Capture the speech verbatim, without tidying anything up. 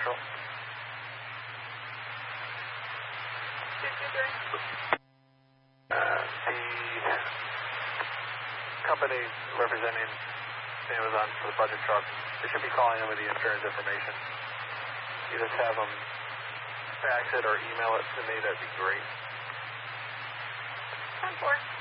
Central. two two three. Uh, the company representing Amazon for the budget truck, they should be calling in with the insurance information. You just have them fax it or email it to me, that'd be great. ten four.